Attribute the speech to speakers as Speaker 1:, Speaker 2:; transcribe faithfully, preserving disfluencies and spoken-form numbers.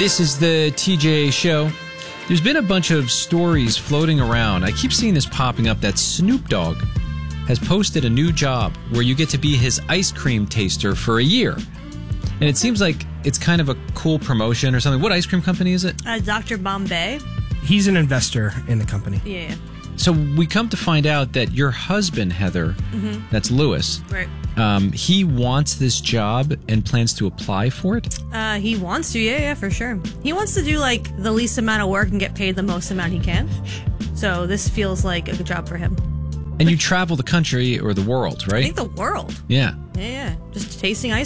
Speaker 1: This is the T J Show. There's been a bunch of stories floating around. I keep seeing this popping up that Snoop Dogg has posted a new job where you get to be his ice cream taster for a year. And it seems like it's kind of a cool promotion or something. What ice cream company is it?
Speaker 2: Uh, Doctor Bombay.
Speaker 3: He's an investor in the company.
Speaker 2: Yeah.
Speaker 1: So we come to find out that your husband, Heather,
Speaker 2: Mm-hmm.
Speaker 1: that's Lewis,
Speaker 2: Right.
Speaker 1: um, he wants this job and plans to apply for it.
Speaker 2: Uh, he wants to, yeah, yeah, for sure. He wants to do, like, the least amount of work and get paid the most amount he can. So this feels like a good job for him.
Speaker 1: And you travel the country or the world,
Speaker 2: I
Speaker 1: right?
Speaker 2: think the world.
Speaker 1: Yeah.
Speaker 2: Yeah, yeah. Just tasting ice